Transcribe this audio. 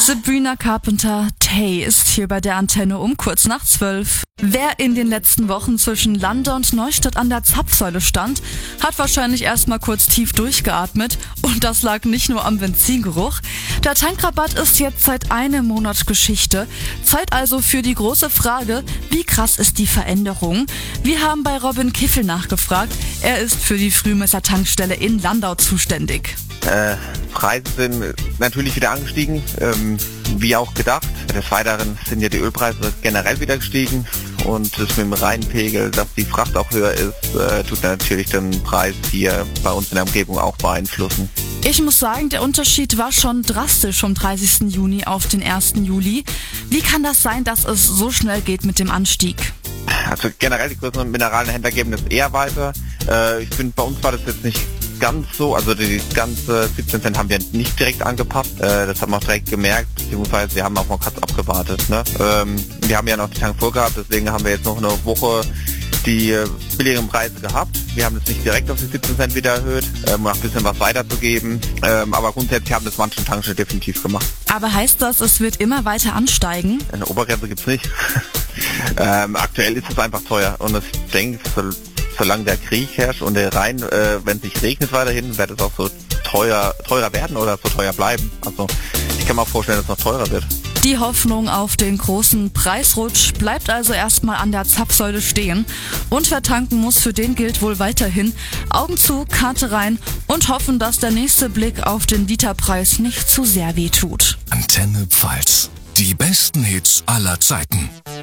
Sabrina Carpenter, Tay ist hier bei der Antenne um kurz nach 12. Wer in den letzten Wochen zwischen Lande und Neustadt an der Zapfsäule stand, hat wahrscheinlich erstmal kurz tief durchgeatmet und das lag nicht nur am Benzingeruch. Der Tankrabatt ist jetzt seit einem Monat Geschichte. Zeit also für die große Frage, wie krass ist die Veränderung? Wir haben bei Robin Kiffel nachgefragt. Er ist für die Frühmesser Tankstelle in Landau zuständig. Preise sind natürlich wieder angestiegen, wie auch gedacht. Des Weiteren sind ja die Ölpreise generell wieder gestiegen und das mit dem Rheinpegel, dass die Fracht auch höher ist, tut natürlich den Preis hier bei uns in der Umgebung auch beeinflussen. Ich muss sagen, der Unterschied war schon drastisch vom 30. Juni auf den 1. Juli. Wie kann das sein, dass es so schnell geht mit dem Anstieg? Also generell die größeren Mineralienhändler geben das eher weiter. Ich finde, bei uns war das jetzt nicht ganz so, also die ganze 17 Cent haben wir nicht direkt angepasst, das haben wir auch direkt gemerkt, beziehungsweise wir haben auch mal kurz abgewartet. Ne? Wir haben ja noch die Tank vorgehabt, deswegen haben wir jetzt noch eine Woche die billigeren Preise gehabt. Wir haben das nicht direkt auf die 17 Cent wieder erhöht, um noch ein bisschen was weiterzugeben, aber grundsätzlich haben das manche Tankstellen definitiv gemacht. Aber heißt das, es wird immer weiter ansteigen? Eine Obergrenze gibt's nicht. Aktuell ist es einfach teuer und ich denke, solange der Krieg herrscht und der Rhein, wenn es nicht regnet weiterhin, wird es auch so teurer werden oder so teuer bleiben. Also ich kann mir auch vorstellen, dass es noch teurer wird. Die Hoffnung auf den großen Preisrutsch bleibt also erstmal an der Zapfsäule stehen. Und wer tanken muss, für den gilt wohl weiterhin Augen zu, Karte rein und hoffen, dass der nächste Blick auf den Literpreis nicht zu sehr wehtut. Antenne Pfalz. Die besten Hits aller Zeiten.